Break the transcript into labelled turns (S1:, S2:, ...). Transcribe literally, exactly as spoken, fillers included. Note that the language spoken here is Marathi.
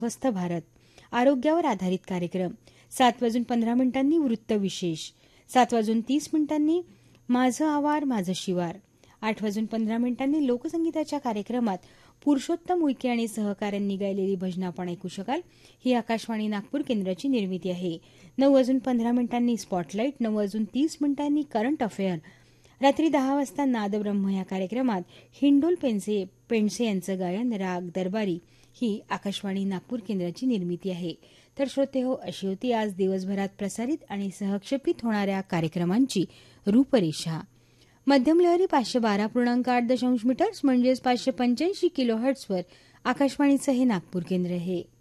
S1: स्वस्थ भारत आरोग्यावर आधारित कार्यक्रम सात वाजून पंधरा मिनिटांनी वृत्त विशेष, सात वाजून तीस मिनिटांनी माझं आवार माझं शिवार, आठ वाजून पंधरा मिनिटांनी लोकसंगीताच्या कार्यक्रमात पुरुषोत्तम उईके आणि सहकाऱ्यांनी गायलेली भजनं आपण ऐकू शकाल. ही आकाशवाणी नागपूर केंद्राची निर्मिती आहे. नऊ वाजून पंधरा मिनिटांनी स्पॉटलाईट, नऊ वाजून तीस मिनिटांनी करंट अफेअर, रात्री दहा वाजता नादब्रह्म या कार्यक्रमात हिंडोल पेंडसे पेंडसे यांचं गायन राग दरबारी ही आकाशवाणी नागपूर केंद्राची निर्मिती आहे. तर श्रोते हो, अशी होती आज दिवसभरात प्रसारित आणि सहक्षेपित होणाऱ्या कार्यक्रमांची रूपरेषा. मध्यम लहरी पाचशे बारा पूर्णांक आठ दशांश मीटर्स म्हणजेच पाचशे पंच्याऐंशी किलो हर्ट्सवर आकाशवाणीचं हे नागपूर केंद्र आहे.